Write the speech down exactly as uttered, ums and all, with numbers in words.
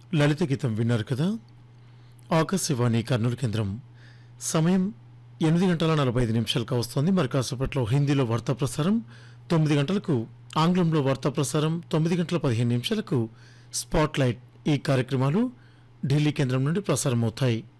లలిత గీతం విన్నారు కదా. ఆకాశవాణి కర్నూలు కేంద్రం. సమయం ఎనిమిది గంటల నలభై ఐదు నిమిషాలకు వస్తుంది. మరి కాసేపట్లో హిందీలో వార్తా ప్రసారం, తొమ్మిది గంటలకు ఆంగ్లంలో వార్తా ప్రసారం, తొమ్మిది గంటల పదిహేను నిమిషాలకు స్పాట్ లైట్ ఈ కార్యక్రమాలు ఢిల్లీ కేంద్రం నుండి ప్రసారం అవుతాయి.